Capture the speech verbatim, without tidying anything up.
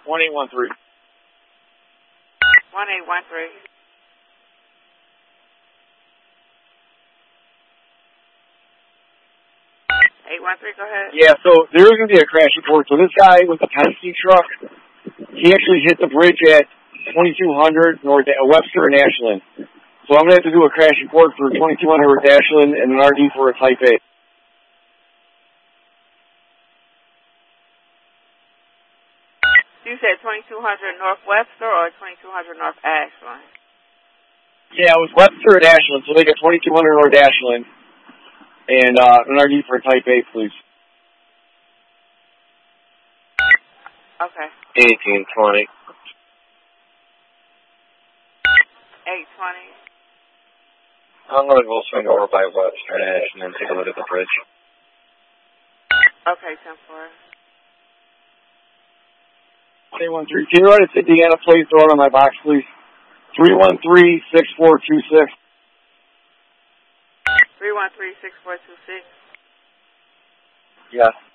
one eight one three. one eight one three. eight one three, go ahead. Yeah, so there is going to be a crash report. So this guy with the Penske truck, he actually hit the bridge at twenty-two hundred North Webster and Ashland. So I'm going to have to do a crash report for twenty-two hundred North Ashland and an R D for a Type A. You said twenty-two hundred North Webster or twenty-two hundred North Ashland? Yeah, it was Webster and Ashland, so they got twenty-two hundred North Ashland and uh, an R D for a Type A, please. Okay. eighteen twenty. eight twenty. I'm going to go swing over by Webster and Ashland and take a look at the bridge. Okay, ten four. three one three. Can you write it to Deanna, please? Throw it on my box, please. three one three, six four two six. three one three, six four two six. Yes.